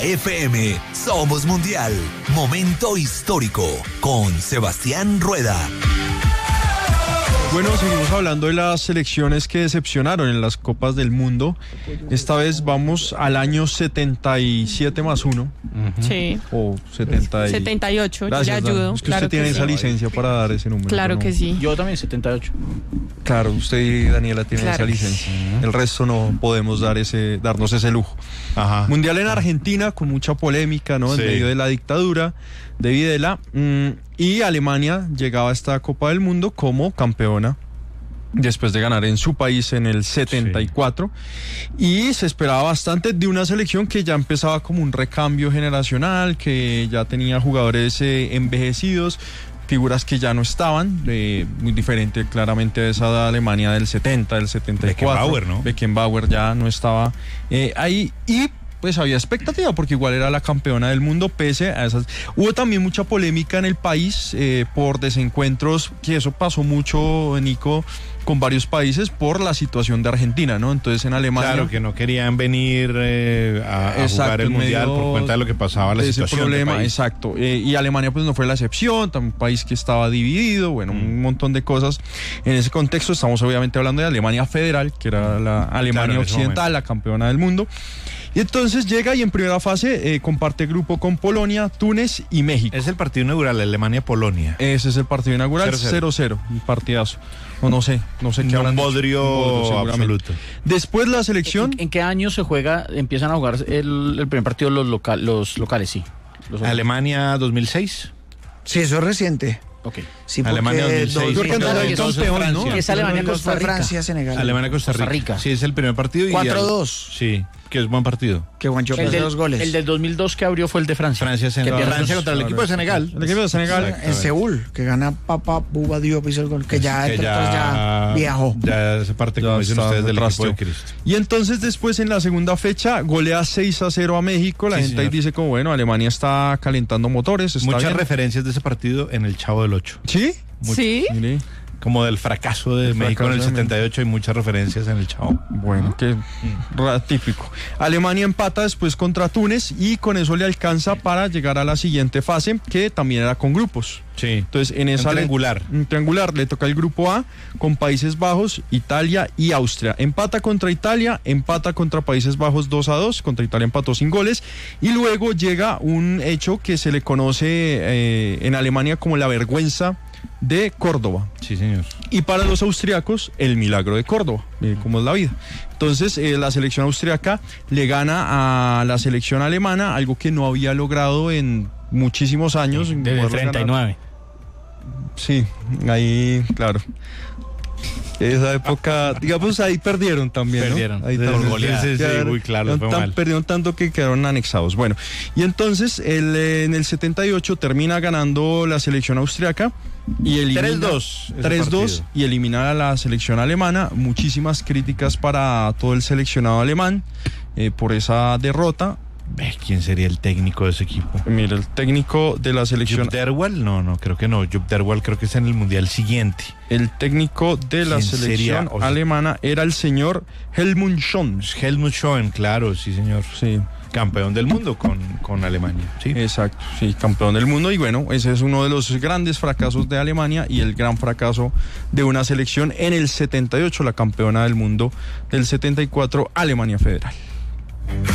FM. Somos Mundial. Momento histórico con Sebastián Rueda. Bueno, seguimos hablando de las selecciones que decepcionaron en las Copas del Mundo. Esta vez vamos al año 77 más 1. Sí. O 78. Gracias, le ayudo. Es que claro usted tiene esa licencia para dar ese número. Claro que sí. Yo también, 78. Claro, usted y Daniela tienen esa licencia. El resto no podemos darnos ese lujo. Ajá. Mundial en Argentina, con mucha polémica, ¿no? En medio de la dictadura de Videla. Y Alemania llegaba a esta Copa del Mundo como campeona después de ganar en su país en el 74. Y se esperaba bastante de una selección que ya empezaba como un recambio generacional, que ya tenía jugadores envejecidos, figuras que ya no estaban, muy diferente claramente de esa Alemania del 70, del 74. Beckenbauer, ¿no? Beckenbauer ya no estaba ahí, y pues había expectativa porque igual era la campeona del mundo pese a esas. Hubo también mucha polémica en el país por desencuentros, que eso pasó mucho, Nico, con varios países por la situación de Argentina, ¿no? Entonces en Alemania... Claro, que no querían venir a jugar el Mundial por cuenta de lo que pasaba, la situación problema, del país. Exacto. Y Alemania pues no fue la excepción, un país que estaba dividido, bueno, un montón de cosas. En ese contexto estamos obviamente hablando de Alemania Federal, que era la Alemania Occidental, la campeona del mundo. Y entonces llega y en primera fase comparte grupo con Polonia, Túnez y México. Es el partido inaugural, Alemania-Polonia. Ese es el partido inaugural, 0-0, un partidazo. No sé qué habrán dicho. Un bodrio absoluto. Después la selección... ¿En qué año se juega, empiezan a jugar el primer partido los locales, sí? Alemania 2006. Sí, eso es reciente. Okay. Sí, Alemania 2006. Es Alemania, Costa Rica. Francia, Senegal. Alemania, Costa Rica. Sí, es el primer partido. 4-2. Sí, que es buen partido. Que Juancho puso 2 goles. El del 2000 que abrió fue el de Francia. Francia contra el equipo de Senegal. El equipo de Senegal. En Seúl, que gana Papa Buba Diop, hizo el gol, que ya viajó. Ya se parte, como dicen ustedes, del equipo de Cristo. Y entonces después en la segunda fecha golea 6-0 a México. La gente ahí dice como, bueno, Alemania está calentando motores. Muchas referencias de ese partido en el Chavo del 8. ¿Sí? Sí. Como del fracaso de México en el 78, hay muchas referencias en el Chavo. Bueno, que típico. Alemania empata después contra Túnez y con eso le alcanza para llegar a la siguiente fase, que también era con grupos. Sí. Entonces en esa triangular le toca el grupo A con Países Bajos, Italia y Austria. Empata contra Italia, empata contra Países Bajos 2-2, contra Italia empató sin goles, y luego llega un hecho que se le conoce en Alemania como la vergüenza de Córdoba. Sí, señor. Y para los austriacos, el milagro de Córdoba, como es la vida. Entonces, la selección austriaca le gana a la selección alemana, algo que no había logrado en muchísimos años. Desde el 39. Sí, ahí, claro. Esa época, digamos, ahí perdieron también, ¿no? Perdieron. Ahí muy claro, fue mal. Perdieron tanto que quedaron anexados. Bueno, y entonces en el 78 termina ganando la selección austriaca y elimina 3-2 y elimina a la selección alemana. Muchísimas críticas para todo el seleccionado alemán por esa derrota. ¿Quién sería el técnico de ese equipo? Mira, el técnico de la selección... ¿Jupp Derwall? No, creo que no. Jupp Derwall creo que es en el Mundial siguiente. El técnico de la selección alemana era el señor Helmut Schön. Helmut Schön, claro, sí, señor. Sí. Campeón del mundo con Alemania. Sí. Exacto, sí, campeón del mundo. Y bueno, ese es uno de los grandes fracasos de Alemania y el gran fracaso de una selección en el 78, la campeona del mundo del 74, Alemania Federal.